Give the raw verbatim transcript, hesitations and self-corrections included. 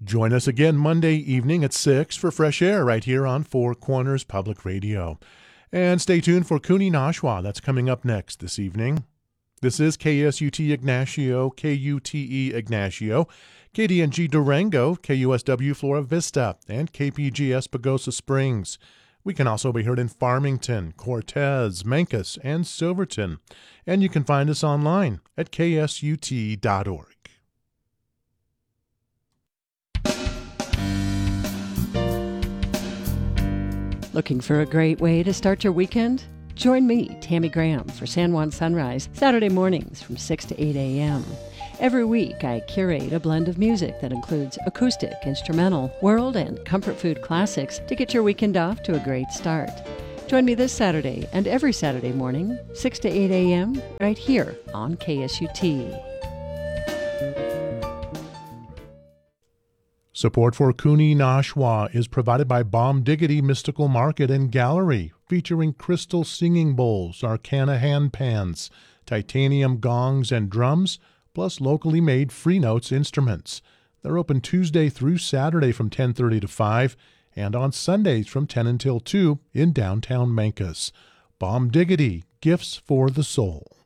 Join us again Monday evening at six for Fresh Air right here on Four Corners Public Radio. And stay tuned for Kuni Nashua. That's coming up next this evening. This is K S U T Ignacio, K U T E Ignacio, K D N G Durango, K U S W Flora Vista, and K P G S Pagosa Springs. We can also be heard in Farmington, Cortez, Mancos, and Silverton. And you can find us online at K S U T dot org. Looking for a great way to start your weekend? Join me, Tammy Graham, for San Juan Sunrise, Saturday mornings from six to eight a.m. Every week, I curate a blend of music that includes acoustic, instrumental, world, and comfort food classics to get your weekend off to a great start. Join me this Saturday and every Saturday morning, six to eight a.m., right here on K S U T. Support for Kuni Nashua is provided by Bomb Diggity Mystical Market and Gallery, featuring crystal singing bowls, arcana hand pans, titanium gongs and drums, plus locally made free notes instruments. They're open Tuesday through Saturday from ten thirty to five, and on Sundays from ten until two in downtown Mancos. Bomb Diggity, gifts for the soul.